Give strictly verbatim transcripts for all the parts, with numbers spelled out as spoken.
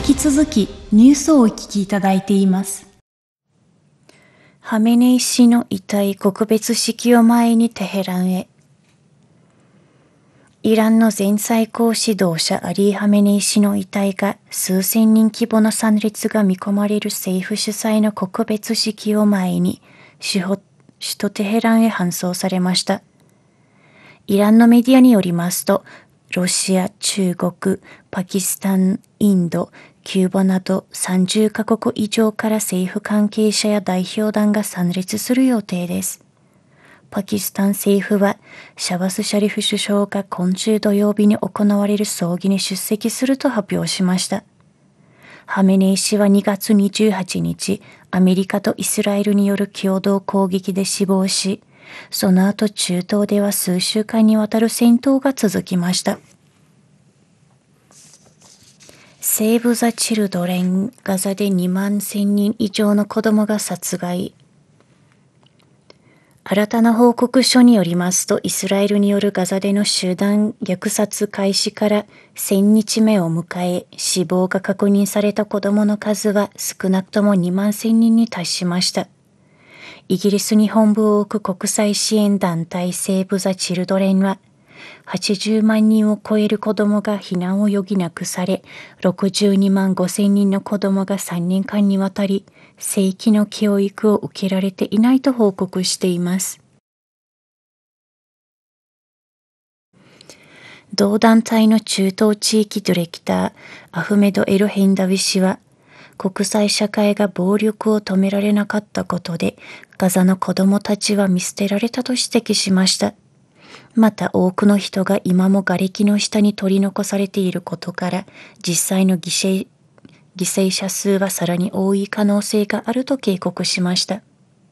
き続きニュースをお聞きいただいています。 ハメネイ師の遺体告別式を前にテヘランへ。イランの前最高指導者アリー・ハメネイ師の遺体が数千人規模の参列が見込まれる政府主催の告別式を前に首都テヘランへ搬送されました。イランのメディアによりますと、ロシア、中国、パキスタン、インド、キューバなどさんじゅっかこく以上から政府関係者や代表団が参列する予定です。パキスタン政府はシャバス・シャリフ首相が今週土曜日に行われる葬儀に出席すると発表しました。ハメネイ師はにがつにじゅうはちにち、アメリカとイスラエルによる共同攻撃で死亡し、その後中東では数週間にわたる戦闘が続きました。セーブ・ザ・チルドレン、ガザでにまんせんにん以上の子供が殺害。新たな報告書によりますと、イスラエルによるガザでの集団虐殺開始からせんにちめを迎え、死亡が確認された子どもの数は少なくともにまんせんにんに達しました。イギリスに本部を置く国際支援団体セーブ・ザ・チルドレンは、はちじゅうまんにんを超える子どもが避難を余儀なくされ、ろくじゅうにまんごせんにんの子どもがさんねんかんにわたり、正規の教育を受けられていないと報告しています。同団体の中東地域ディレクター、アフメド・エル・ヘンダウィ氏は、国際社会が暴力を止められなかったことで、ガザの子どもたちは見捨てられたと指摘しました。また多くの人が今も瓦礫の下に取り残されていることから、実際の犠牲犠牲者数はさらに多い可能性があると警告しました。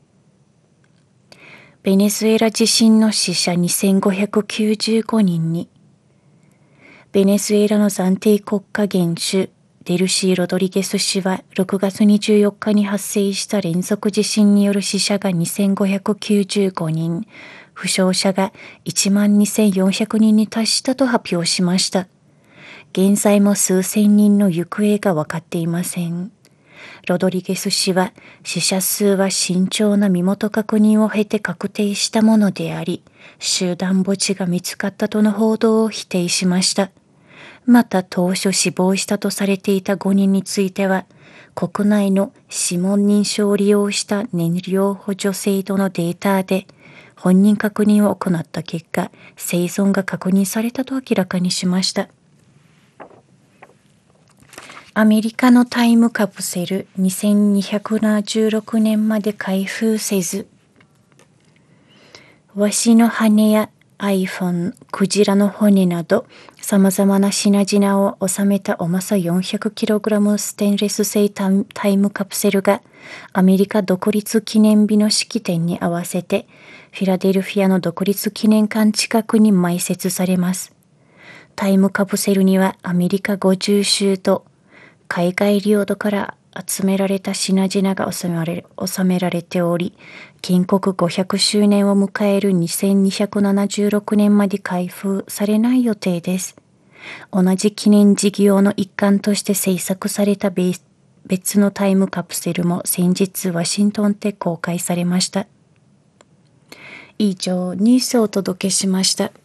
ベネズエラ地震の死者にせんごひゃくきゅうじゅうごにんに。ベネズエラの暫定国家元首デルシー・ロドリゲス氏はろくがつにじゅうよっかに発生した連続地震による死者がにせんごひゃくきゅうじゅうごにん、負傷者がいちまんにせんよんひゃくにんに達したと発表しました。現在も数千人の行方が分かっていません。ロドリゲス氏は、死者数は慎重な身元確認を経て確定したものであり、集団墓地が見つかったとの報道を否定しました。また当初死亡したとされていたごにんについては、国内の指紋認証を利用した燃料補助制度のデータで、本人確認を行った結果、生存が確認されたと明らかにしました。アメリカのタイムカプセルにせんにひゃくななじゅうろくねんまで開封せず。ワシの羽や iPhone、クジラの骨など様々な品々を収めた重さ よんひゃくキログラム ステンレス製タイムカプセルがアメリカ独立記念日の式典に合わせてフィラデルフィアの独立記念館近くに埋設されます。タイムカプセルにはアメリカごじゅうしゅうと海外領土から集められた品々が収められ、収められており、建国ごひゃくしゅうねんを迎えるにせんにひゃくななじゅうろくねんまで開封されない予定です。同じ記念事業の一環として制作された別のタイムカプセルも先日ワシントンで公開されました。以上、ニュースをお届けしました。